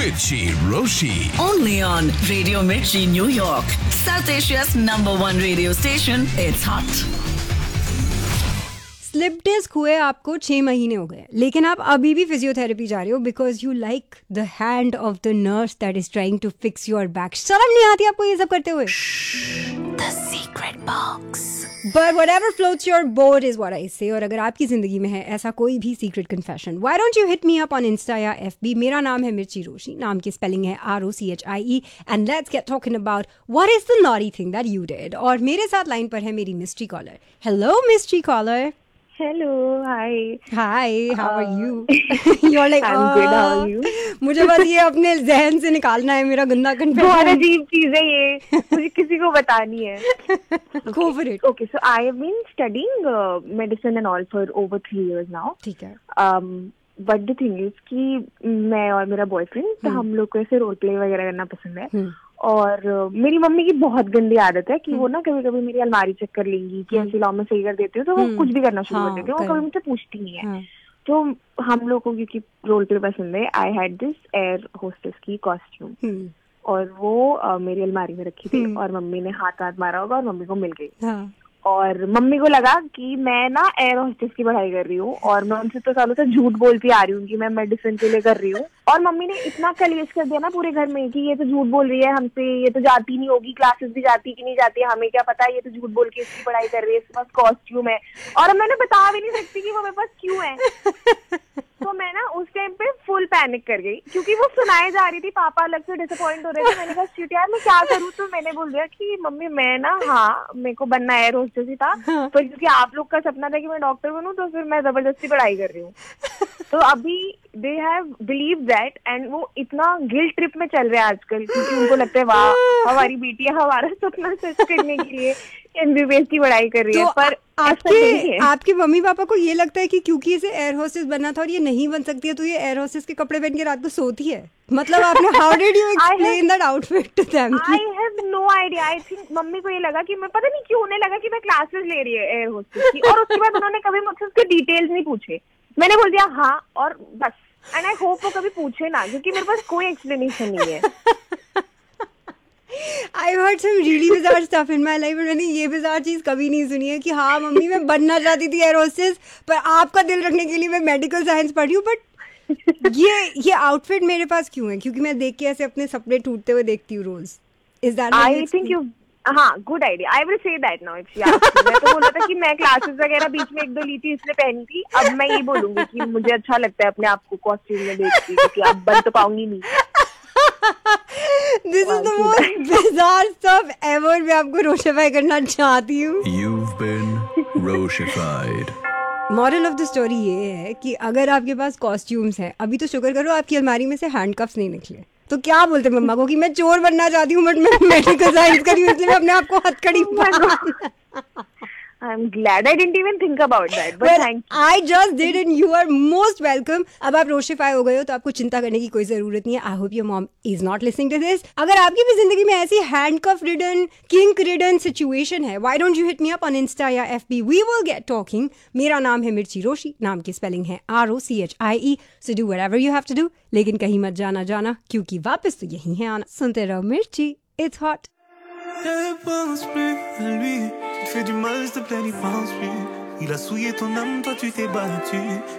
Mirchi Roshi. Only on Radio Mirchi, New York. South Asia's #1 radio station. It's hot. Slip disc हुए आपको 6 महीने हो गए, लेकिन आप अभी भी फिजियोथेरेपी जा रहे हो because you like the hand of the nurse that is trying to fix your back. शर्म नहीं आती आपको ये सब करते हुए? The secret box. But whatever floats your boat is what I say. और अगर आपकी जिंदगी में है ऐसा कोई भी secret confession, why don't you hit me up on Insta या FB? मेरा नाम है मिर्ची रोशी, नाम की स्पेलिंग है ROCHIE. And let's get talking about what is the naughty thing that you did. और मेरे साथ लाइन पर है मेरी mystery collar. Hello mystery collar. Hello, hi. Hi, how are you? You're like, I'm good, how are you? मुझे बस ये अपने जहन से निकालना है मेरा गंदा कन्फेशन. बहुत अजीब चीज है ये, मुझे किसी को बतानी है. Go for it. Okay, so I have been studying medicine and all for over 3 years now. ठीक है. But the thing is कि मैं और मेरा बॉयफ्रेंड, तो हम लोग को ऐसे रोल प्ले वगैरह करना पसंद है. और मेरी मम्मी की बहुत गंदी आदत है कि वो ना कभी कभी मेरी अलमारी चेक कर लेंगी कि ऐसी लॉ में सही कर देती हूँ, तो वो कुछ भी करना शुरू कर देती है. वो कभी मुझसे पूछती नहीं है. तो हम लोग को क्योंकि रोल प्ले पसंद है, I had this air hostess की कॉस्ट्यूम और वो मेरी अलमारी में रखी थी और मम्मी ने हाथ मारा होगा और मम्मी को मिल गई. और मम्मी को लगा कि मैं ना एयर होस्टेस की पढ़ाई कर रही हूँ और मैं उनसे तो सालों से झूठ बोलती आ रही हूँ कि मैं मेडिसिन के लिए कर रही हूँ. और मम्मी ने इतना कलेश कर दिया ना पूरे घर में कि ये तो झूठ बोल रही है हमसे, ये तो जाती नहीं होगी, क्लासेस भी जाती कि नहीं जाती, हमें क्या पता, ये तो झूठ बोल के इसकी पढ़ाई कर रही है, इसके पास कॉस्ट्यूम है. और मैंने बता भी नहीं सकती कि वो मेरे पास क्यों है. तो मैं ना उस टाइम पे फुल पैनिक कर गई क्योंकि वो सुनाई जा रही थी. पापा अलग से डिसअपॉइंट हो रहे थे. मैंने कहा शिट यार मैं क्या करूँ. तो मैंने बोल दिया कि मम्मी मैं ना, हाँ मेरे को बनना एयर होस्टेस ही था, पर क्योंकि आप लोग का सपना था कि मैं डॉक्टर बनूं, तो फिर मैं जबरदस्ती पढ़ाई कर रही हूँ. तो अभी they have believe that and वो इतना गिल्ट ट्रिप में चल रहे हैं आजकल क्योंकि उनको लगता है वाह हमारी बेटियां हमारा सपना सच करने के लिए MBBS की पढ़ाई कर रही है. पर आपके मम्मी पापा को ये लगता है कि क्योंकि इसे एयर होस्टेस बनना था और ये नहीं बन सकती है, तो ये एयर होस्टेस के कपड़े पहन के रात को सोती है? मतलब आपने how did you explain that outfit to them? I have no idea. I think mummy को ये लगा कि मैं, पता नहीं क्यों उन्हें लगा कि मैं क्लासेस ले रही है एयर होस्टेस की, और उसके बाद उन्होंने कभी मुझसे उसके डिटेल्स नहीं पूछे. मैंने बोल दिया हाँ और बस. एंड आई होप वो कभी पूछे ना, क्योंकि मेरे पास कोई एक्सप्लेनेशन नहीं है. I've heard some really bizarre stuff in my life, और मैंने ये bizarre चीज कभी नहीं सुनी है कि हाँ मम्मी मैं बनना चाहती थी एयर होस्टेस, पर आपका दिल रखने के लिए मैं मेडिकल साइंस पढ़ी हूँ. बट ये आउटफिट मेरे पास क्यों है? क्योंकि मैं देख के ऐसे अपने सपने टूटते हुए देखती हूँ रोज. Is that what I think you हाँ good idea. I will say that now if you ask. मैं तो बोल रहा था कि मैं क्लासेस वगैरह बीच में 1-2 ली थी इसलिए पहनी थी. अब मैं ये बोलूंगी कि मुझे अच्छा लगता है अपने आप को कॉस्ट्यूम में देख के, क्योंकि अब बन तो पाऊंगी नहीं. This is the most bizarre stuff ever. मैं आपको रोशिफाई करना चाहती हूँ. You've been Roshified. Moral of the story ये है कि अगर आपके पास कॉस्ट्यूम्स हैं, अभी तो शुक्र करो आपकी अलमारी में से हैंडकफ्स नहीं निकले. तो क्या बोलते मम्मा को कि मैं चोर बनना चाहती हूँ बट मैं मेडिकल साइंस करी हूँ, इसलिए मैं अपने आप को हथकड़ी. I'm glad I didn't even think about that. But well, thank you. I just did and you are most welcome. अब आप रोशिफाई हो गए हो तो आपको चिंता करने की कोई जरूरत नहीं है. I hope your mom is not listening to this. अगर आपकी भी जिंदगी में ऐसी handcuff ridden, kink ridden situation है, why don't you hit me up on Insta या FB? We will get talking. मेरा नाम है मिर्ची रोशी, नाम की स्पेलिंग है ROCHIE. So do whatever you have to do. लेकिन कहीं मत जाना क्योंकि वापस तो यही है आना. सुनते रहो मिर्ची. It's hot. Pense plus à lui, tu te fais du mal, s'il te plaît, n'y pense plus. Il a souillé ton âme, toi tu t'es battu.